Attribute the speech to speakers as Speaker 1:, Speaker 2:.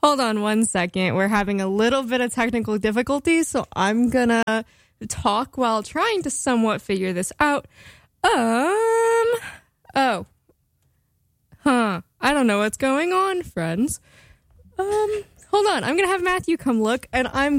Speaker 1: Hold on one second. We're having a little bit of technical difficulties, so I'm gonna talk while trying to somewhat figure this out. I don't know what's going on, friends. Hold on. I'm gonna have Matthew come look, and I'm